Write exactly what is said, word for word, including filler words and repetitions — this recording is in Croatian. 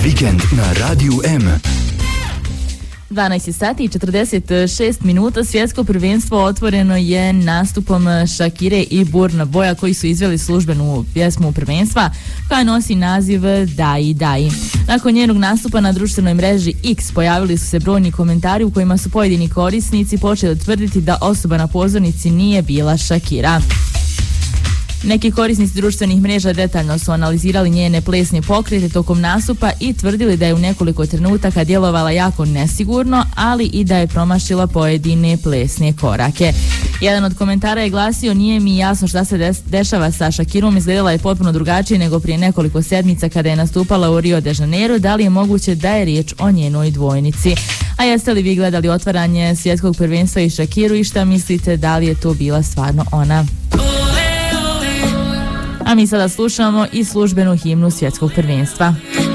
Vikend na Radiju M. dvanaest sati i četrdeset šest minuta. Svjetsko prvenstvo otvoreno je nastupom Shakire i Burna Boya koji su izveli službenu pjesmu prvenstva koja nosi naziv Dai Dai. Nakon njenog nastupa na društvenoj mreži X pojavili su se brojni komentari u kojima su pojedini korisnici počeli tvrditi da osoba na pozornici nije bila Shakira. Neki korisnici društvenih mreža detaljno su analizirali njene plesne pokrete tokom nastupa i tvrdili da je u nekoliko trenutaka djelovala jako nesigurno, ali i da je promašila pojedine plesne korake. Jedan od komentara je glasio: nije mi jasno šta se des- dešava sa Shakirom, izgledala je potpuno drugačije nego prije nekoliko sedmica kada je nastupala u Rio de Janeiro, da li je moguće da je riječ o njenoj dvojnici? A jeste li vi gledali otvaranje svjetskog prvenstva i Shakiru i šta mislite, da li je to bila stvarno ona? A mi sada slušamo i službenu himnu svjetskog prvenstva.